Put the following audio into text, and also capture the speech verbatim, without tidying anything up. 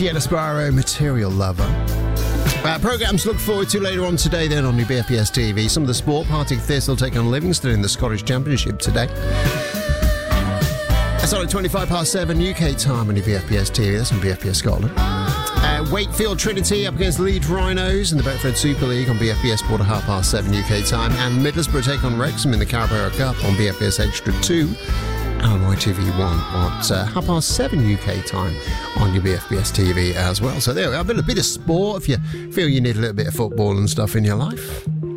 Yellow Sparrow, Material Lover. Uh, programmes to look forward to later on today then on your B F B S T V. Some of the sport, Partick Thistle take on Livingston in the Scottish Championship today. That's on at twenty-five past seven U K time on your B F B S T V. That's on B F B S Scotland. Uh, Wakefield Trinity up against Leeds Rhinos in the Betfred Super League on B F B S Sport at half past seven U K time. And Middlesbrough take on Wrexham in the Carabao Cup on B F B S Extra two. And on I T V one at uh, half past seven U K time on your B F B S T V as well. So there we are, a bit, a bit of sport if you feel you need a little bit of football and stuff in your life.